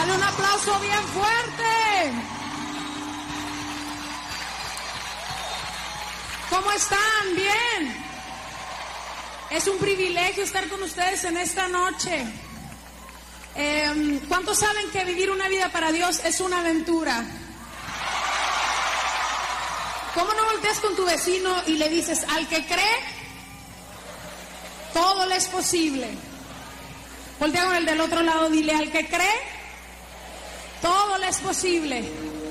Dale un aplauso bien fuerte. ¿Cómo están? Bien. Es un privilegio estar con ustedes en esta noche. ¿Cuántos saben que vivir una vida para Dios es una aventura? ¿Cómo no volteas con tu vecino y le dices, al que cree, todo le es posible? Voltea con el del otro lado, dile, al que cree, todo le es posible.